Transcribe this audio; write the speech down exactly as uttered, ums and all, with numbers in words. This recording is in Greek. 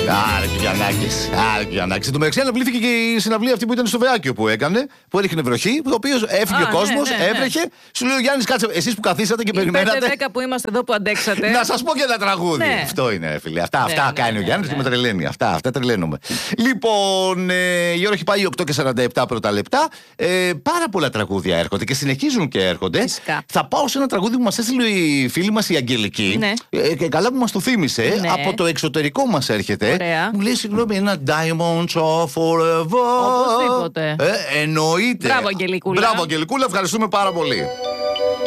Άρε Κιανάκης, άρε Κιανάκης. Εν τω μεταξύ αναβλήθηκε και η συναυλία αυτή που ήταν στο Βεάκιο που έκανε, που έριχνε βροχή, ο οποίος έφυγε Α, ο κόσμος, ναι, ναι, ναι. έβρεχε. Σου λέει ο Γιάννης, κάτσε, εσείς που καθίσατε και Οι περιμένατε. πέντε δέκα που είμαστε εδώ που αντέξατε. Να σας πω και ένα τραγούδι. Ναι. Αυτό είναι, φίλε. Αυτά, Ναι, αυτά ναι, κάνει ναι, ο Γιάννης ναι. και με τρελαίνει. Αυτά, αυτά τρελαίνομαι. Λοιπόν, ε, η ώρα έχει πάει οκτώ και σαράντα επτά πρώτα λεπτά. Ε, πάρα πολλά τραγούδια έρχονται και συνεχίζουν και έρχονται. Φυσικά. Θα πάω σε ένα τραγούδι που μας έστειλε η φίλη μας η Αγγελική. Ναι. Ε, και καλά που μας το θύμισε. Ναι. Από το εξωτερικό μας έρχεται. Ωραία. Μου λέει συγγνώμη, ένα Diamonds of Forever. Οπωσδήποτε. Ε, εννοείται. Μπράβο, Αγγελικούλα. Μπράβο, Αγγελικούλα, ευχαριστούμε πάρα πολύ.